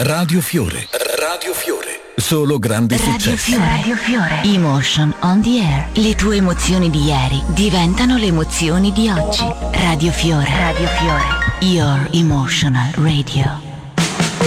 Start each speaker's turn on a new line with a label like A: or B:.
A: Radio Fiore. Radio Fiore. Solo grandi successi.
B: Radio Fiore. Emotion on the air. Le tue emozioni di ieri diventano le emozioni di oggi. Radio Fiore. Radio Fiore. Your emotional radio.